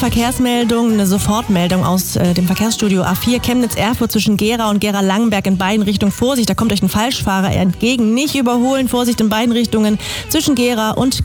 Verkehrsmeldung, eine Sofortmeldung aus dem Verkehrsstudio A4 Chemnitz-Erfurt zwischen Gera und Gera-Langenberg in beiden Richtungen. Vorsicht, da kommt euch ein Falschfahrer entgegen. Nicht überholen, Vorsicht in beiden Richtungen zwischen Gera und